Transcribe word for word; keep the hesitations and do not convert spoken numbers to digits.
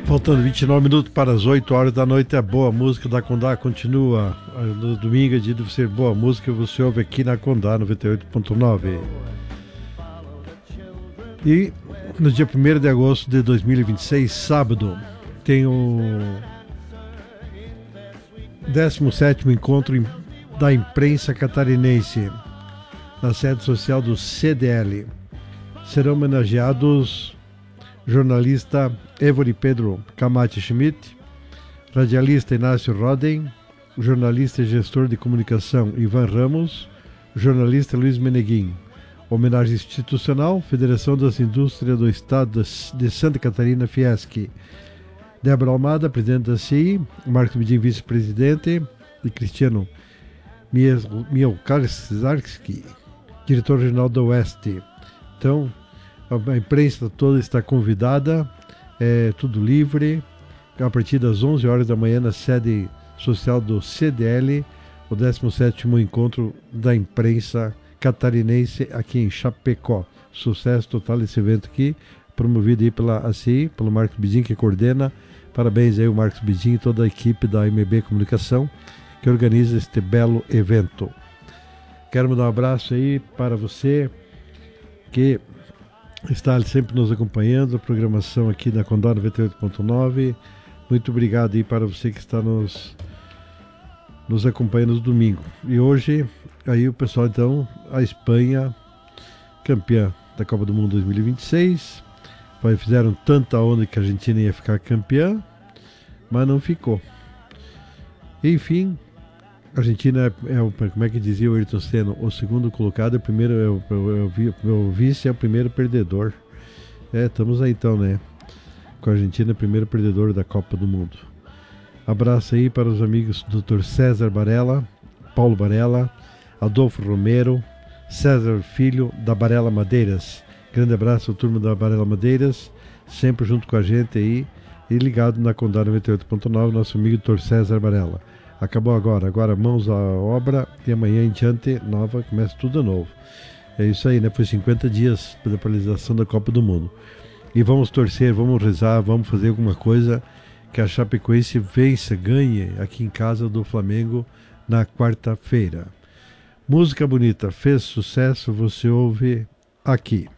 Faltando vinte e nove minutos para as oito horas da noite, a boa música da Condá continua. No domingo é dia de ser boa música, você ouve aqui na Condá noventa e oito ponto nove. E no dia primeiro de agosto de dois mil e vinte e seis, sábado, tem o décimo sétimo encontro da imprensa catarinense na sede social do C D L. Serão homenageados jornalista Évori Pedro Camati Schmidt, radialista Inácio Roden, jornalista e gestor de comunicação Ivan Ramos, jornalista Luiz Meneguin. Homenagem institucional, Federação das Indústrias do Estado de Santa Catarina, Fiesc. Débora Almada, presidente da C I, Marcos Bedin, vice-presidente, e Cristiano Mielkarski, diretor regional da Oeste. Então, a imprensa toda está convidada, é tudo livre, a partir das onze horas da manhã na sede social do C D L, o décimo sétimo encontro da imprensa catarinense aqui em Chapecó. Sucesso total esse evento aqui, promovido aí pela A C I, pelo Marcos Bedin, que coordena. Parabéns aí o Marcos Bedin e toda a equipe da M B Comunicação que organiza este belo evento. Quero mandar um abraço aí para você que está sempre nos acompanhando, a programação aqui da Condá noventa e oito ponto nove. Muito obrigado aí para você que está nos, nos acompanhando no domingo. E hoje, aí o pessoal então, a Espanha, campeã da Copa do Mundo dois mil e vinte e seis, fizeram tanta onda que a Argentina ia ficar campeã, mas não ficou. Enfim, a Argentina é, é o, como é que dizia o Ayrton Senna, o segundo colocado, o primeiro é o, é o, o vice é o primeiro perdedor. É, estamos aí então, né? Com a Argentina, primeiro perdedor da Copa do Mundo. Abraço aí para os amigos do doutor César Barella, Paulo Barella, Adolfo Romero, César Filho da Barella Madeiras. Grande abraço à turma da Barella Madeiras, sempre junto com a gente aí e ligado na Condá noventa e oito ponto nove, nosso amigo doutor César Barella. Acabou agora, agora mãos à obra e amanhã em diante, nova, começa tudo de novo. É isso aí, né? Foi cinquenta dias da paralisação da Copa do Mundo. E vamos torcer, vamos rezar, vamos fazer alguma coisa que a Chapecoense vença, ganhe aqui em casa do Flamengo na quarta-feira. Música bonita, fez sucesso, você ouve aqui.